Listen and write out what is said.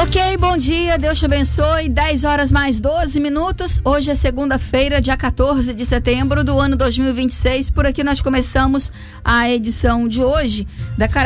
Ok, bom dia, Deus te abençoe. 10 horas mais 12 minutos. Hoje é segunda-feira, dia 14 de setembro do ano 2026. Por aqui nós começamos a edição de hoje da